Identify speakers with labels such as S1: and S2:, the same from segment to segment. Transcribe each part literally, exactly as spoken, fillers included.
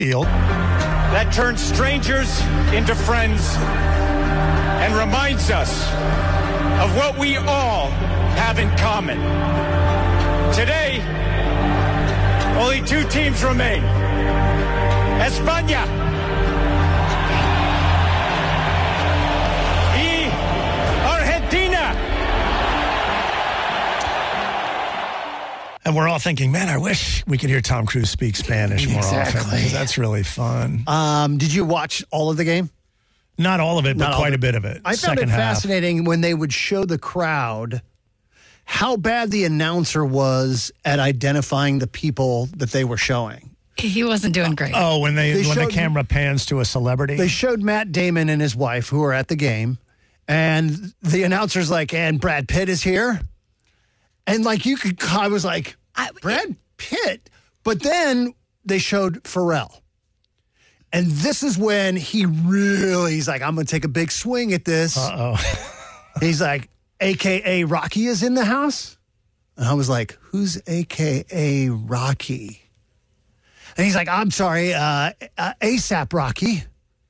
S1: field.
S2: That turns strangers into friends and reminds us of what we all have in common. Today, only two teams remain. España y Argentina.
S1: And we're all thinking, man, I wish we could hear Tom Cruise speak Spanish more
S3: Exactly.
S1: often. That's really fun.
S3: Um, did you watch all of the game?
S1: Not all of it, but
S3: Not
S1: quite
S3: all
S1: a
S3: of
S1: bit of it.
S3: I found
S1: Second
S3: it
S1: half.
S3: fascinating when they would show the crowd how bad the announcer was at identifying the people that they were showing.
S4: He wasn't doing great.
S1: Oh, when they,
S3: They
S1: when the
S3: showed-
S1: camera pans to a celebrity.
S3: They showed Matt Damon and his wife who were at the game, and the announcer's like, and Brad Pitt is here. And like you could, I was like,
S4: I-
S3: Brad Pitt. But then they showed Pharrell. And this is when he really, he's like, I'm going to take a big swing at this.
S1: Uh-oh.
S3: He's like, A K A Rocky is in the house? And I was like, who's A K A Rocky? And he's like, I'm sorry, uh, uh, ASAP Rocky.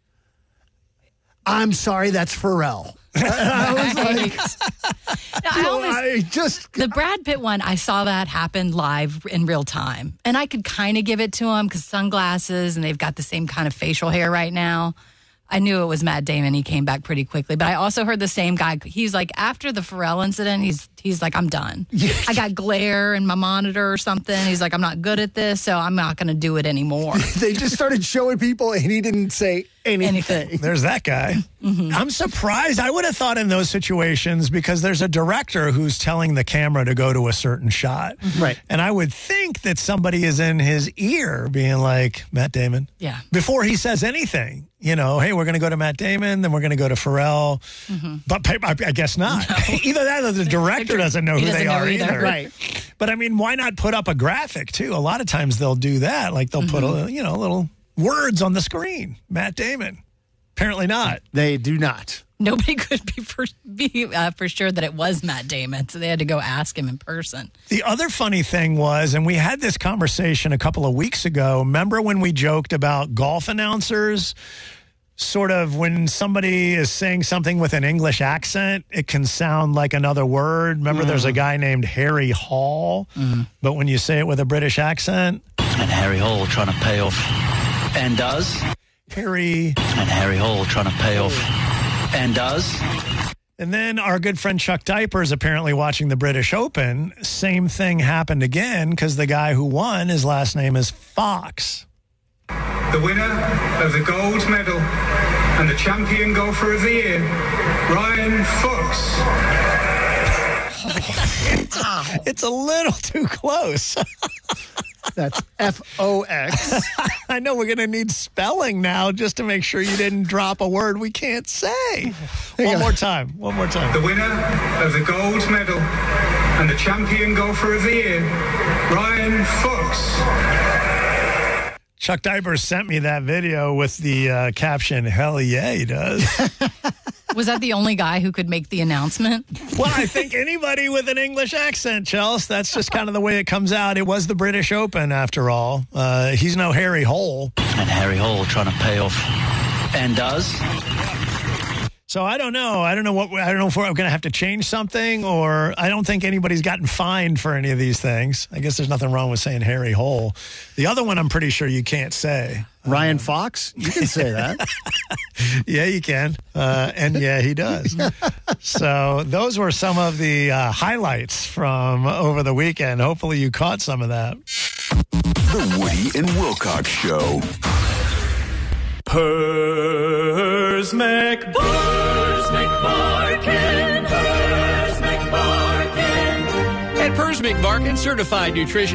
S3: I'm sorry, that's Pharrell. And I was like,
S4: No, I
S3: you know,
S4: almost-
S3: I just,
S4: The Brad Pitt one, I saw that happen live in real time. And I could kind of give it to him because sunglasses and they've got the same kind of facial hair right now. I knew it was Matt Damon. He came back pretty quickly. But I also heard the same guy. He's like, after the Pharrell incident, he's he's like, I'm done. I got glare in my monitor or something. He's like, I'm not good at this, so I'm not going to do it anymore.
S3: they just started showing people and he didn't say anything.
S4: Anything.
S1: There's that guy.
S3: Mm-hmm.
S1: I'm surprised. I would have thought in those situations, because there's a director who's telling the camera to go to a certain shot.
S3: Right.
S1: And I would think that somebody is in his ear being like, Matt Damon.
S4: Yeah.
S1: Before he says anything, you know, hey, we're going to go to Matt Damon, then we're going to go to Pharrell.
S4: Mm-hmm.
S1: But I, I guess not. Either that or the director doesn't know
S4: He
S1: who
S4: doesn't
S1: they
S4: know
S1: are
S4: either.
S1: either.
S3: Right.
S1: But I mean, why not put up a graphic too? A lot of times they'll do that. Like they'll put
S4: Mm-hmm.
S1: a, you know, little words on the screen. Matt Damon. Apparently not.
S3: They do not.
S4: Nobody could be for, be uh, for sure that it was Matt Damon, so they had to go ask him in person.
S1: The other funny thing was, and we had this conversation a couple of weeks ago, remember when we joked about golf announcers? Sort of when somebody is saying something with an English accent, it can sound like another word. Remember, mm. there's a guy named Harry Hall, mm. but when you say it with a British accent.
S5: And Harry Hall trying to pay off and does.
S1: Harry.
S5: And Harry Hall trying to pay off and does.
S1: And then our good friend Chuck Diper is apparently watching the British Open. Same thing happened again because the guy who won, his last name is Fox.
S6: The winner of the gold medal and the champion golfer of the year, Ryan Fox.
S1: It's a little too close.
S3: That's F O X.
S1: I know we're going to need spelling now just to make sure you didn't drop a word we can't say. One more time. One more time.
S6: The winner of the gold medal and the champion golfer of the year, Ryan Fox.
S1: Chuck Diper sent me that video with the uh, caption, hell yeah, he does.
S4: Was that the only guy who could make the announcement?
S1: Well, I think anybody with an English accent, Chelsea, that's just kind of the way it comes out. It was the British Open, after all. Uh, he's no Harry Hole.
S5: And Harry Hole trying to pay off and does.
S1: So I don't know. I don't know what. I don't know if we're going to have to change something, or I don't think anybody's gotten fined for any of these things. I guess there's nothing wrong with saying Harry Hole. The other one, I'm pretty sure you can't say.
S3: Ryan Fox? You can say that.
S1: Yeah, you can. Uh, and yeah, he does. So those were some of the uh, highlights from over the weekend. Hopefully you caught some of that.
S7: The Woody and Wilcox Show.
S8: Pers McBarkin. Pers McBarkin. Pers McBarkin. At Pers McBarkin, certified nutrition